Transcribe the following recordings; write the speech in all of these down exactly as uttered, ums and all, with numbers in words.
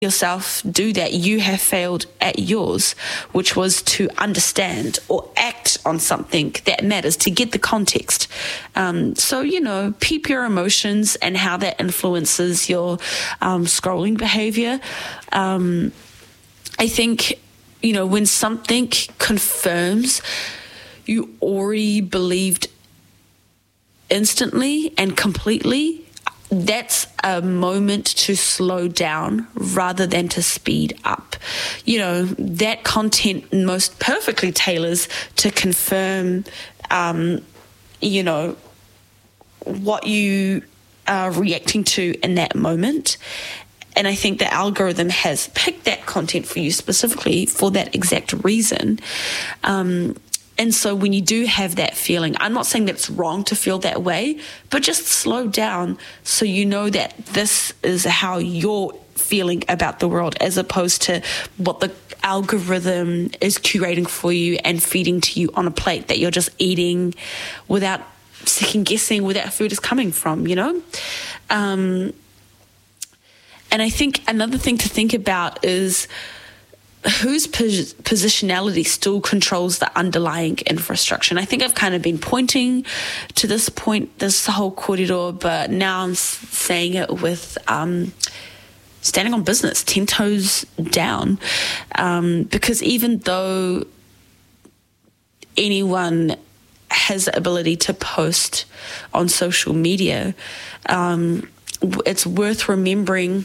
yourself do that, you have failed at yours, which was to understand or act on something that matters, to get the context. Um, so, you know, peep your emotions and how that influences your um, scrolling behavior. Um, I think, you know, when something confirms you already believed instantly and completely, that's a moment to slow down rather than to speed up. You know, that content most perfectly tailors to confirm, um, you know, what you are reacting to in that moment. And I think the algorithm has picked that content for you specifically for that exact reason. Um, And so when you do have that feeling, I'm not saying that it's wrong to feel that way, but just slow down so you know that this is how you're feeling about the world as opposed to what the algorithm is curating for you and feeding to you on a plate that you're just eating without second guessing where that food is coming from, you know? Um, and I think another thing to think about is whose pos- positionality still controls the underlying infrastructure. And I think I've kind of been pointing to this point, this whole corridor, but now I'm s- saying it with um, standing on business, ten toes down. Um, because even though anyone has the ability to post on social media, um, it's worth remembering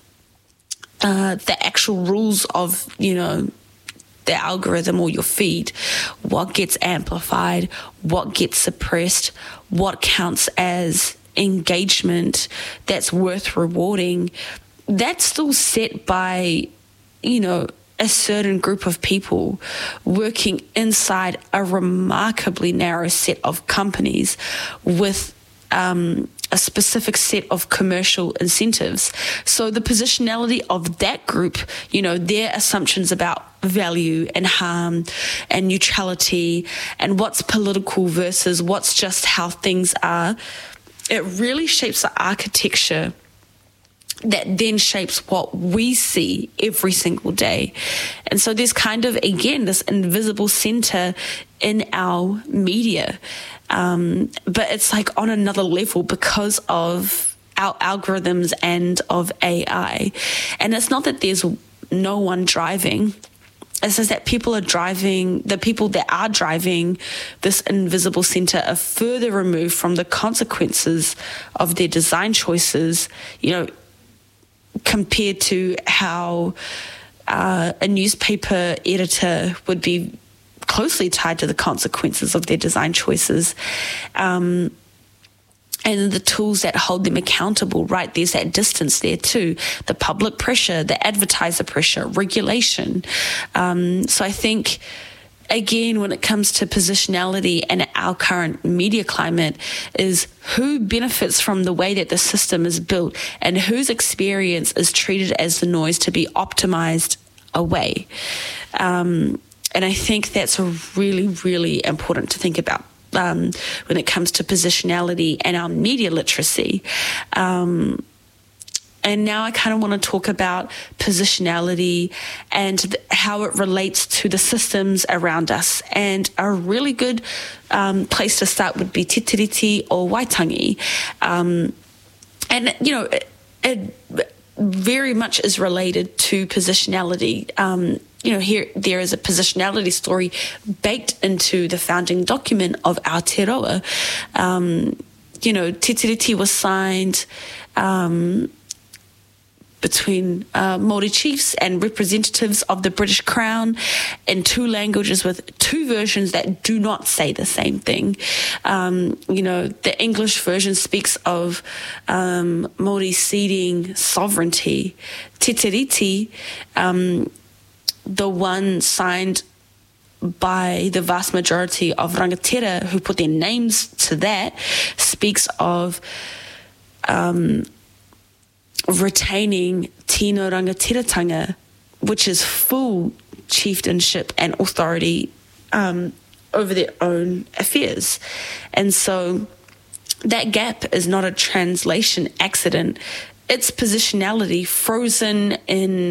Uh, the actual rules of, you know, the algorithm or your feed, what gets amplified, what gets suppressed, what counts as engagement that's worth rewarding. That's still set by, you know, a certain group of people working inside a remarkably narrow set of companies with um a specific set of commercial incentives. So the positionality of that group, you know, their assumptions about value and harm and neutrality and what's political versus what's just how things are, it really shapes the architecture that then shapes what we see every single day. And so there's kind of, again, this invisible center in our media. Um, but it's like on another level because of our algorithms and of A I. And it's not that there's no one driving. It's just that people are driving, the people that are driving this invisible center are further removed from the consequences of their design choices, you know, compared to how uh, a newspaper editor would be closely tied to the consequences of their design choices. Um, and the tools that hold them accountable, right? There's that distance there too. The public pressure, the advertiser pressure, regulation. Um, so I think, again, when it comes to positionality and our current media climate, is who benefits from the way that the system is built and whose experience is treated as the noise to be optimized away. Um, and I think that's really, really important to think about um, when it comes to positionality and our media literacy. Um, And now I kind of want to talk about positionality and th- how it relates to the systems around us. And a really good um, place to start would be Te Tiriti or Waitangi. Um, and, you know, it, it very much is related to positionality. Um, you know, here there is a positionality story baked into the founding document of Aotearoa. Um, you know, Te Tiriti was signed Um, between uh, Māori chiefs and representatives of the British Crown in two languages with two versions that do not say the same thing. Um, you know, the English version speaks of um, Māori ceding sovereignty. Te Tiriti, um, the one signed by the vast majority of rangatira who put their names to that, speaks of um, retaining tino rangatiratanga, which is full chieftainship and authority um, over their own affairs. And so that gap is not a translation accident. It's positionality frozen in